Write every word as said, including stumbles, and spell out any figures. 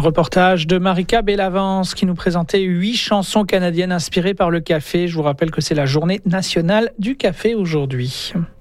reportage de Marika Bellavance qui nous présentait huit chansons canadiennes inspirées par le café. Je vous rappelle que c'est la journée nationale du café aujourd'hui.